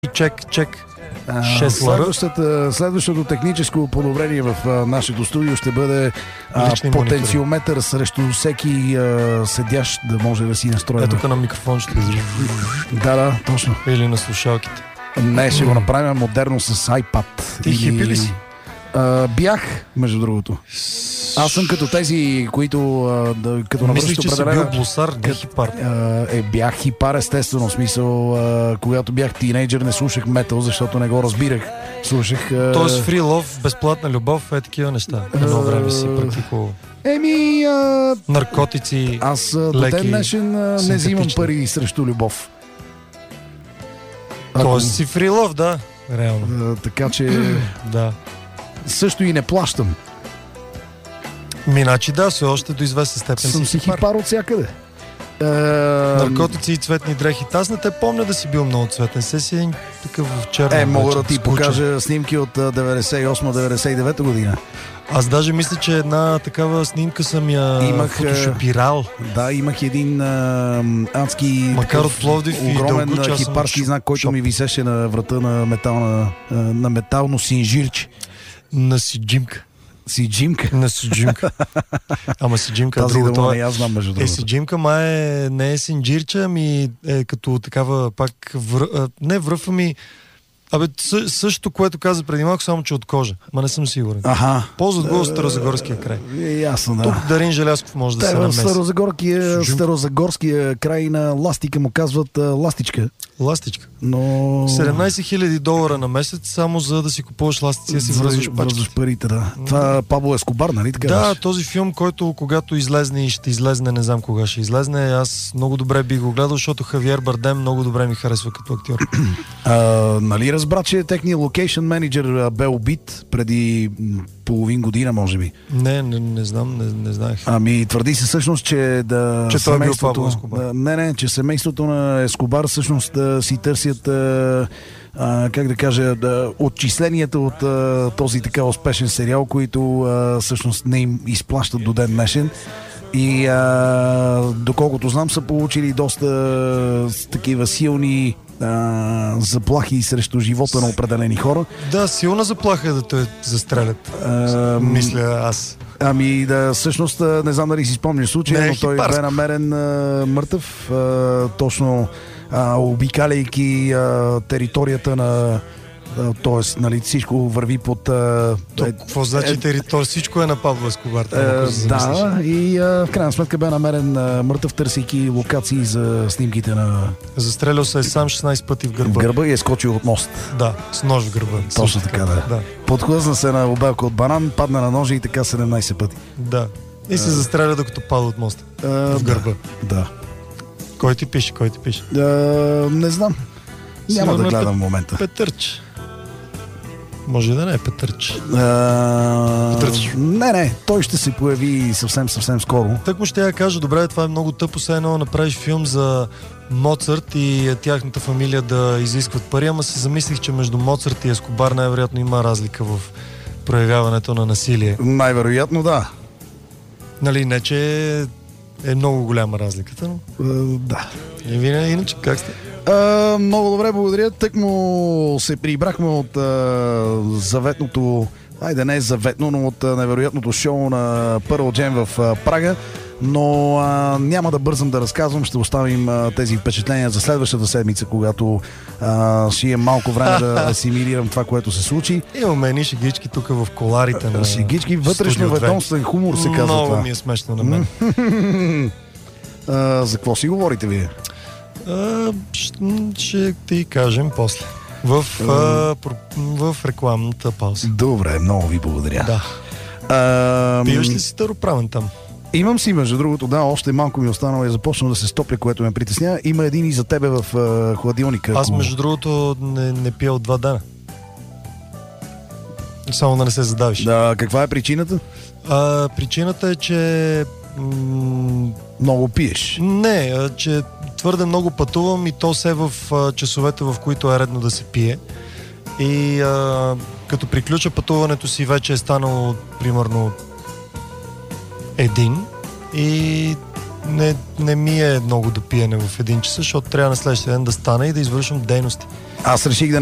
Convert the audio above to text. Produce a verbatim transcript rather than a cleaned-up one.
чек, чек. Следващата, следващото техническо подобрение в а, нашето студио ще бъде а, потенциометър срещу всеки а, седящ да може да си настрои. Ето тук на микрофон ще изрежи. Да, да, точно. Или на слушалките. Не, ще го направим модерно с iPad. Ти или... хипи ли си? А, бях, между другото. Аз съм като тези, които а, да, като мислих, че си бил блусар, не хипар. А, е, бях хипар, естествено. В смисъл, а, когато бях тинейджър, не слушах метал, защото не го разбирах. Слушах... А... Тоест фри лов, безплатна любов, е такива неща. Едно време си практикувал. Еми... А... наркотици, аз до ден днешен не взимам пари срещу любов. Тоест Ако... си фри лов, да. Реално. А, така че... да. Също и не плащам. Миначи да, все още до известна степен съм си хипар, хипар от всякъде. Е... Наркотици и цветни дрехи. Аз не те помня да си бил много цветен. Се си такъв в черно. Е, мога да ти скучен. покажа снимки от деветдесет и осма деветдесет и девета година. Аз даже мисля, че една такава снимка съм я имах, фотошопирал. Да, имах един а, адски макар от Пловдив огромен хипарски знак, който шоп. ми висеше на врата на, метална, на метално синжирче. На Сиджимка. Сиджимка? На Сиджимка. Ама Сиджимка тази е друго. Това не я знам, между другото. Е, Сиджимка май е, не е синджирче, ами е като такава пак вър... не връв, ами Абе, същото, което каза преди малко, само че от кожа. Ма не съм сигурен. Аха. Ползват го от Старозагорския край. Е, ясно, да. Тук Дарин Желязков може да Те, се намеси. Старозагорския, Старозагорския край на ластика му казват а, ластичка. Ластичка. Но... седемнайсет хиляди долара на месец, само за да си купуваш ластици и си връзваш пачките. парите, да. Това Пабло Ескобар, нали така? Да, беше? Този филм, който когато излезне и ще излезне, не знам кога ще излезне, аз много добре би го гледал, защото Хавиер Бардем много добре ми харесва като актьор. А, нали разбра, че техният локейшн менеджер бе убит преди половин година, може би? Не, не, не знам, не, не знаех. Ами твърди се всъщност, че да че той е бил Пабло Ескобар. Да, не, не, че семейството на Ескобар всъщност да си търсят а, а, как да кажа, да, отчисленията от а, този така успешен сериал, които а, всъщност не им изплащат до ден днешен. И а, доколкото знам, са получили доста а, такива силни а, заплахи срещу живота на определени хора. Да, силна заплаха е да те застрелят. А, мисля аз. Ами да, всъщност не знам дали си спомняш случая, но той хипарско. бе намерен а, мъртъв, а, точно а, обикаляйки а, територията на т.е. нали, всичко върви под... А, То, е, какво значи е, територия? Всичко е на Пабло Ескобар. Е, да, и а, в крайна сметка бе намерен а, мъртъв, търсейки локации за снимките на... Застрелял се е сам шестнайсет пъти в гърба. В гърба и е скочил от мост. Да, с нож в гърба. Точно така, да. да. Подхлъзна се на обелка от банан, падна на ножа и така седемнайсет пъти. Да. И се а... застреля докато пада от моста. А, в гърба. Да. да. Кой ти пише? Кой ти пише? А, не знам. Няма да гледам в момента. Петърч. Може да не е Петърч. А... Петърч. Не, не, той ще се появи съвсем, съвсем скоро. Так му ще я кажа, добре, това е много тъпо, все едно направиш филм за Моцарт и тяхната фамилия да изискват пари, ама се замислих, че между Моцарт и Ескобар най-вероятно има разлика в проявяването на насилие. Най-вероятно да. Нали, не че е много голяма разликата, но... А, да. И вие, иначе, как сте? А, много добре, благодаря. Тък му се прибрахме от а, заветното, айде не е заветно, но от а, невероятното шоу на Pearl Jam в а, Прага. Но а, няма да бързам да разказвам, ще оставим а, тези впечатления за следващата седмица, когато а, ще имам малко време да асимилирам това, което се случи. Имаме едни шегички тук в коларите на шегички, вътрешно ведомствен хумор се казва. Много това. ми е смешно на мен. а, за какво си говорите вие? А, ще, ще ти кажем после. В, а, в рекламната пауза. Добре, много ви благодаря. Да. А, Пиваш ли си староправен там? Имам си, между другото, да, още малко ми останало и започна да се стопля, което ме притеснява. Има един и за тебе в а, хладилника. Аз, между другото, не, не пия от два дена. Само да не се задавиш. Да, каква е причината? А, причината е, че... М- много пиеш. Не, а, че твърде много пътувам и то се в а, часовете, в които е редно да се пие. И а, като приключа пътуването си, вече е станало примерно един и не, не ми е много да пиене в един час, защото трябва на следващия ден да стана и да извършвам дейности. Аз реших да